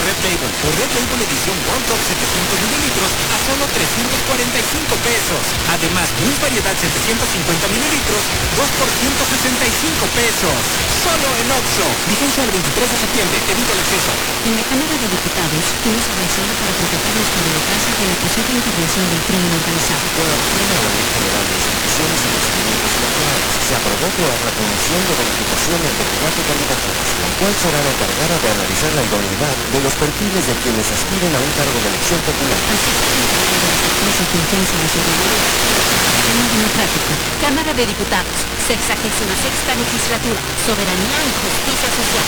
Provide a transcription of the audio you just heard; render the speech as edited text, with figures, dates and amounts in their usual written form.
Red Label o Red Label edición One Top 700 mililitros a solo 345 pesos. Además, Plus variedad 750 mililitros, 2 por 165 pesos. Solo en Oxxo. Vigencia el 23 de septiembre. Evita el exceso. En la Cámara de Diputados fuimos avanzando para proteger los kilometrajes de la posible intervención del crimen organizado. Con la reforma de la Ley General de Instituciones y Procedimientos Electorales, se aprobó crear la Comisión de Verificación del Candidato y Candidaturas, la cual será la encargada de analizar la idoneidad de los perfiles de quienes aspiren a un cargo de elección popular. Así se encarga de los factores de confianza en la ciudadanía y el sistema democrático. Cámara de Diputados, 66ª legislatura, soberanía y justicia social.